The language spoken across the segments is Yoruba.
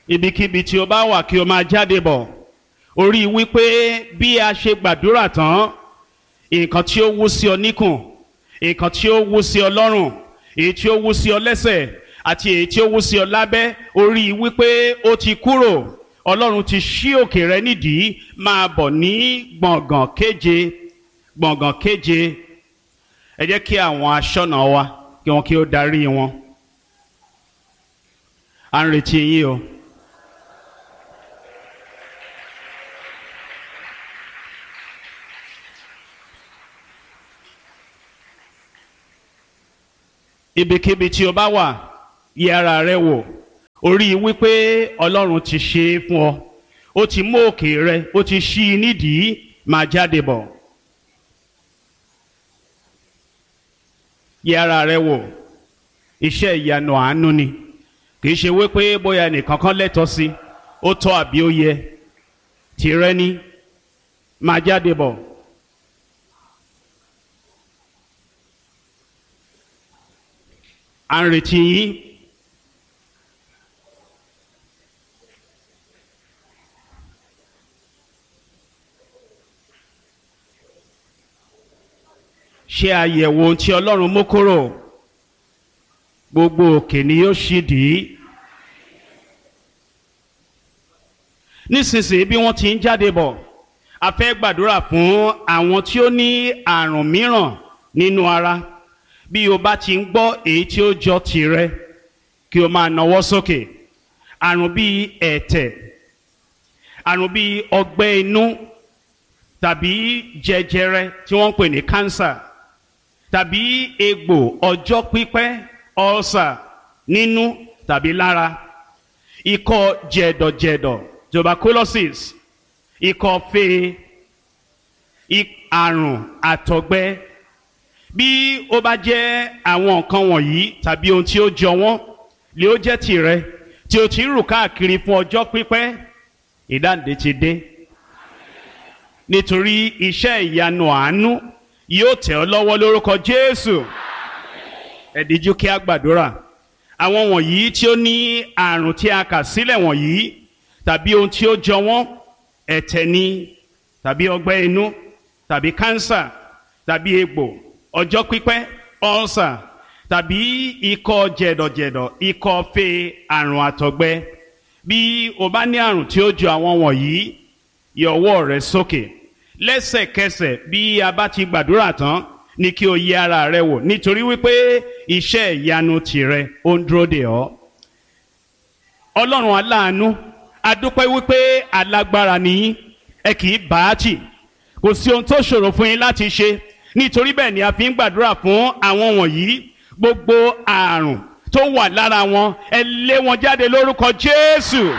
ibikíbi tí o bá wà kí o máa jáde bọ̀. Orí wípé bí a ṣe gbàdúrà tán, nǹkan tí ó wú sí ọ níkùn, nǹkan tí ó wú sí ọ lọ́rùn, èyí tí ó wú sí ọ lẹ́sẹ̀ àti èyí tí ó wú sí ọ lábẹ́, orí wípé ó ti kúrò. Ọlọ́run ti ṣí òkè rẹ nídìí, máa bọ̀ ní gbọ̀ngàn kéje. Gbọ̀ngàn kéje. Ẹ jẹ́ kí àwọn aṣọ́nà wa kí wọn kí ó darí wọn. À ń retí yín o. Ibikíbi tí o bá wà, yẹ ara rẹ wò. Orí wípé Ọlọ́run ti ṣe é fún ọ. Ó ti mú òkè rẹ, ó ti ṣí i nídìí, máa jáde bọ̀. Yẹ ara rẹ wò. Iṣẹ́ ìyanu àánú ni. Kì í ṣe wípé bóyá nìkan kan lẹ́tọ̀ọ́ sí, ó tọ́ àbí ó yẹ. Tìrẹ ni, máa jáde bọ̀. À ń retí yín. Ṣe àyẹ̀wò ohun tí Ọlọ́run mú kúrò. Gbogbo òkè ni yóò ṣí dì í. Nísinsìnyí bí wọ́n ti ń jáde bọ̀, a fẹ́ gbàdúrà fún àwọn tí ó ní àrùn mìíràn nínú ara. Bí o bá ti ń gbọ́ èyí tí ó jọ tìrẹ, kí o máa nawọ́ sókè. Àrùn bíi ẹ̀tẹ̀, àrùn bíi ọgbẹ́ inú, tàbí jẹjẹrẹ tí wọ́n ń pè ní cancer, tàbí egbò ọjọ́ pípẹ́ ulcer nínú tàbí lára, ikọ́ jẹ̀dọ̀jẹ̀dọ̀ tuberculosis, ikọ́ fée, àrùn àtọ̀gbẹ. Bí ó bá jẹ́ àwọn nǹkan wọ̀nyí tàbí ohun tí ó jọ wọ́n lè ó jẹ́ tìrẹ tí o ti ń rù káàkiri fún ọjọ́ pípẹ́, ìdáǹdè ti dé. Nítorí iṣẹ́ ìyanu àánú yóò tẹ̀ ọ́ lọ́wọ́ lórúkọ Jésù. Ẹ díjú kí a gbàdúrà. Àwọn wọ̀nyí tí ó ní àrùn tí a kà sílẹ̀ wọ̀nyí tàbí ohun tí ó jọ wọ́n, ẹ̀tẹ̀ ni tàbí ọgbẹ́ inú tàbí kánsà tàbí egbò ọjọ́ pípẹ́ ulcer tàbí ikọ́ jẹ̀dọ̀jẹ̀dọ̀, ikọ́ fée, àrùn àtọ̀gbẹ. Bí o bá ní àrùn tí ó jọ àwọn wọ̀nyí, yọ ọwọ́ rẹ sókè. Lẹ́sẹ̀kẹsẹ̀ bí a bá ti gbàdúrà tán ni kí o yẹ ara rẹ wò, nítorí wípé iṣẹ́ ìyanu tìrẹ ó ń dúró dè ọ́. Ọlọ́run aláàánú, a dúpẹ́ wípé alágbára nìyín, ẹ kì í bá a tì. Kò sí ohun tó ṣòro fún yín láti ṣe. Nítorí bẹ́ẹ̀ ni a fi ń gbàdúrà fún àwọn wọ̀nyí. Gbogbo àrùn tó wà lára wọn, ẹ lé wọn jáde lórúkọ Jésù.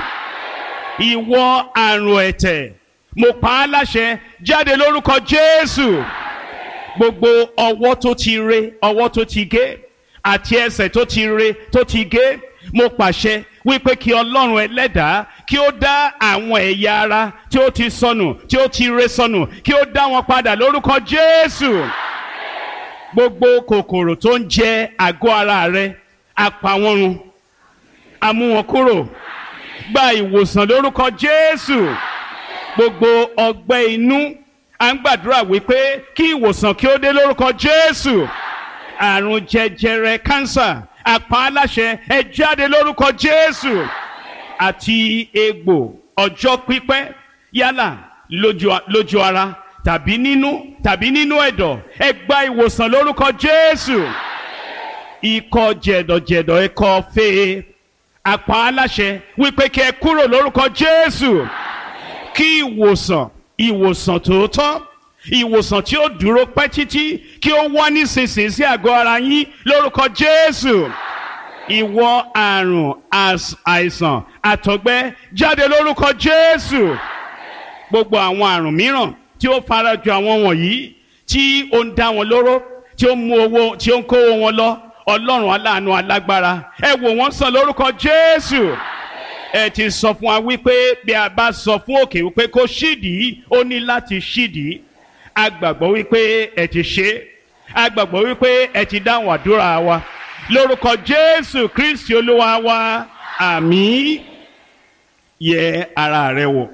Ìwọ àrùn ẹ̀tẹ̀, mo pa á láṣẹ, jáde lórúkọ Jésù. Gbogbo ọwọ́ tó ti re, ọwọ́ tó ti gé, àti ẹsẹ̀ tó ti re, tó ti gé, mo pàṣẹ wípé kí Ọlọ́run ẹlẹ́dàá kí ó dá àwọn ẹ̀yà ara tí ó ti sọnù, tí ó ti re sọnù, kí ó dá wọn padà lórúkọ Jésù. Gbogbo kòkòrò tó ń jẹ àgọ́ ara rẹ, a pa wọ́n run, a mú wọn kúrò. Gba ìwòsàn lórúkọ Jésù. Gbogbo ọgbẹ́ inú, à ń gbàdúrà wípé kí ìwòsàn kí ó dé lórúkọ Jésù. Àrùn jẹjẹrẹ cancer, a pa á láṣẹ, ẹ jáde lórúkọ Jésù. Àti egbò ọjọ́ pípẹ́, yálà lójú ara tàbí nínú ẹ̀dọ̀, ẹ gba ìwòsàn lórúkọ Jésù. Ikọ́ jẹ̀dọ̀jẹ̀dọ̀, ikọ́ fée, a pa á láṣẹ wípé kí ẹ kúrò lórúkọ Jésù. Kí ìwòsàn tòótọ́, ìwòsàn tí ó dúró pẹ́ títí, kí ó wá nísinsìnyí sí àgọ́ ara yín lórúkọ Jésù. Ìwọ àrùn àìsàn àtọ̀gbẹ, jáde lórúkọ Jésù. Gbogbo àwọn àrùn mìíràn tí ó farajọ àwọn wọ̀nyí, tí ó ń dá wọn lóró, tí ó ń mú owó, tí ó ń kówó wọn lọ, Ọlọ́run aláàánú alágbára, ẹ wò wọ́n sàn lórúkọ Jésù. Ẹ ti sọ fún wa wípé bí a bá sọ fún òkè wípé kó ṣídìí, ó ní láti ṣídìí. A gbàgbọ́ wípé ẹ ti ṣe. A gbàgbọ́ wípé ẹ ti dáhùn àdúrà wa. Lórúkọ Jésù Kristi Olúwa wa, àmín. yẹ ara rẹ wò.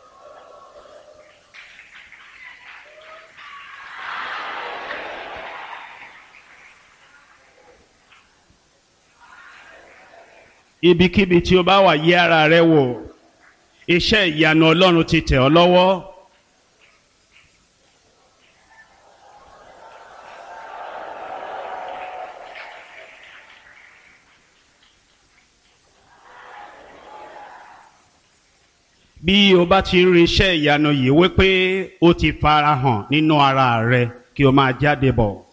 Ibikíbi tí o bá wà, yẹ ara rẹ wò. Iṣẹ́ ìyanu Ọlọ́run ti tẹ̀ ọ́ lọ́wọ́. Bí o bá ti ń rí iṣẹ́ ìyanu yìí wípé ó ti farahàn nínú ara rẹ, kí o máa jáde bọ̀.